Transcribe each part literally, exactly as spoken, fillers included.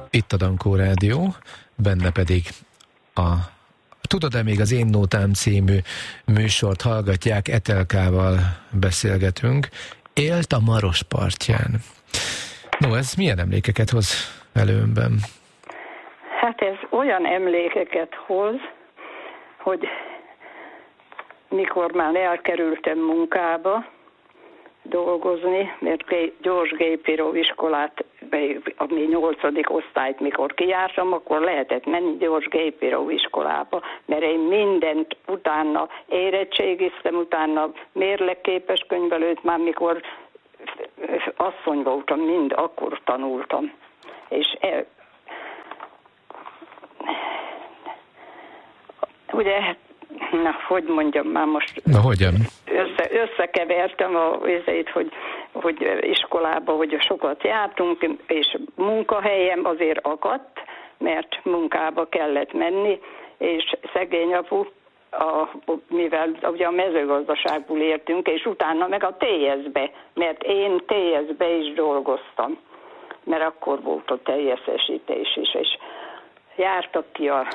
itt a Dankó Rádió, benne pedig a Tudod-e még az Én Nótám című műsort hallgatják, Etelkával beszélgetünk. Élt a Maros partján. No, ez milyen emlékeket hoz előmben? Hát ez olyan emlékeket hoz, hogy mikor már elkerültem munkába dolgozni, mert gyors gépíró iskolát, ami nyolcadik osztályt, mikor kijártam, akkor lehetett menni gyors gépíró iskolába, mert én mindent utána érettségiztem, utána mérlekképes könyvelőt, már mikor asszony voltam, mind akkor tanultam. És el, ugye, na, hogy mondjam már most, na, hogyan? Össze, összekevertem a vizét, hogy, hogy iskolába, hogy sokat jártunk, és munkahelyem azért akadt, mert munkába kellett menni, és szegény apu, a, mivel ugye a mezőgazdaságból értünk, és utána meg a té es-be, mert én té es-be is dolgoztam, mert akkor volt a teljesítés is, és jártak ki a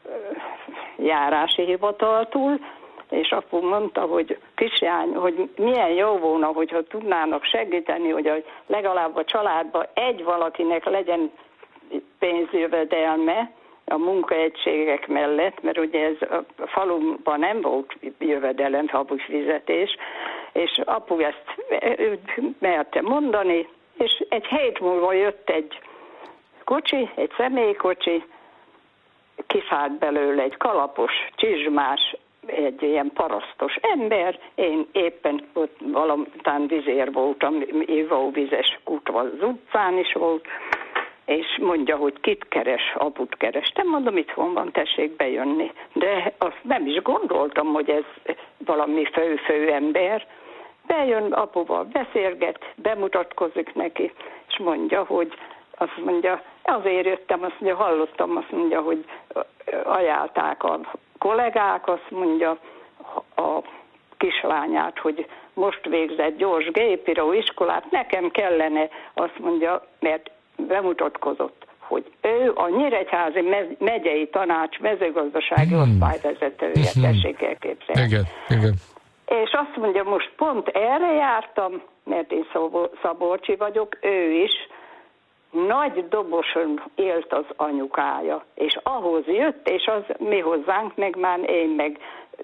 járási hivataltól, és apu mondta, hogy kislány, hogy milyen jó volna, hogyha tudnának segíteni, hogy legalább a családban egy valakinek legyen pénzjövedelme a munkaegységek mellett, mert ugye ez a faluban nem volt jövedelem, havus fizetés, és apu ezt merte mondani, és egy hét múlva jött egy kocsi, egy személykocsi, kiszállt belőle egy kalapos, csizmás, egy ilyen parasztos ember, én éppen ott valamután vizér voltam, ivóvizes kút az utcán is volt, és mondja, hogy kit keres, aput kerestem, mondom, itthon van, tessék bejönni. De azt nem is gondoltam, hogy ez valami fő-fő ember. Bejön apuval, beszélget, bemutatkozik neki, és mondja, hogy azt mondja, azért jöttem, azt mondja, hallottam, azt mondja, hogy ajánlták a kollégák, azt mondja a kislányát, hogy most végzett gyors gépíró iskolát, nekem kellene, azt mondja, mert bemutatkozott, hogy ő a Nyíregyházi megyei tanács mezőgazdasági hmm. osztályvezetője, hmm. tessék elképzelni. Igen, igen. És azt mondja, most pont erre jártam, mert én szabolcsi vagyok, ő is, nagy doboson élt az anyukája, és ahhoz jött, és az mi hozzánk, meg már én meg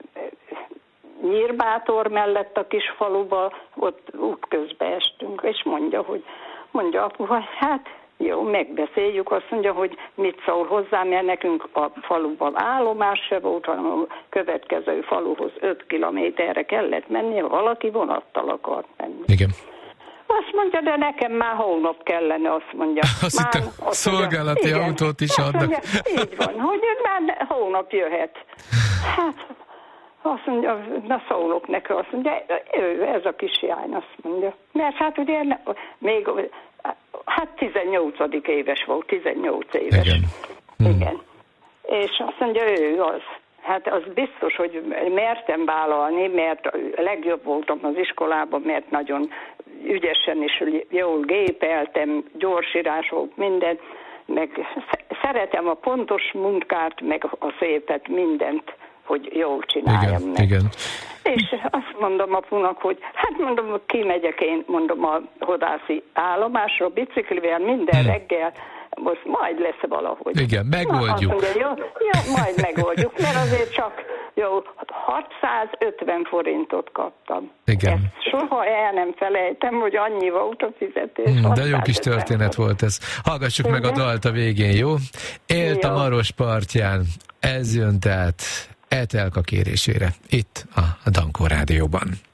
Nyírbátor mellett a kis faluba, ott útközbe estünk, és mondja, hogy mondja apu, hogy hát jó, megbeszéljük, azt mondja, hogy mit szól hozzá, mert nekünk a faluban állomás se volt, hanem a következő faluhoz öt kilométerre kellett menni, ha valaki vonattal akart menni. Igen. Azt mondja, de nekem már hónap kellene, azt mondja. Azt már, hittem, azt szolgálati mondja, autót is adnak. Mondja, így van, hogy már hónap jöhet. Hát, azt mondja, na szólok neki, azt mondja, ő, ez a kisjány, azt mondja. Mert hát ugye még, hát tizennyolcadik éves volt, tizennyolc éves. Igen. Igen. És azt mondja, ő az. Hát az biztos, hogy mertem vállalni, mert legjobb voltam az iskolában, mert nagyon ügyesen és jól gépeltem, gyorsírás volt minden, meg szeretem a pontos munkát, meg a szépet, mindent, hogy jól csináljam igen, meg. Igen. És azt mondom apunak, hogy hát mondom, kimegyek én, mondom a hodászi állomásra, biciklivel minden hmm. reggel, most majd lesz valahogy. Igen, megoldjuk. Na, azt mondja, jó, jó, majd megoldjuk, mert azért csak jó, hatszázötven forintot kaptam. Igen. Ezt soha el nem felejtem, hogy annyi volt a fizetés. Hmm, de jó kis történet volt ez. Hallgassuk igen. meg a dalt a végén, jó? Élt jó. a Maros partján, ez jön tehát Etelka kérésére, itt a Dankó Rádióban.